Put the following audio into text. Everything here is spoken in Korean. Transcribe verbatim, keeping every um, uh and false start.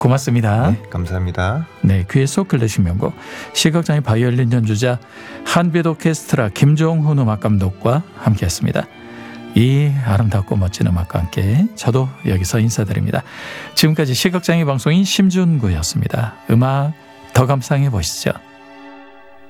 고맙습니다. 네, 감사합니다. 네, 귀의 속 클래식 명곡 시각장애 바이올린 연주자 한빛 오케스트라 김종훈 음악감독과 함께했습니다. 이 아름답고 멋진 음악과 함께 저도 여기서 인사드립니다. 지금까지 시각장애 방송인 심준구였습니다. 음악 더 감상해 보시죠.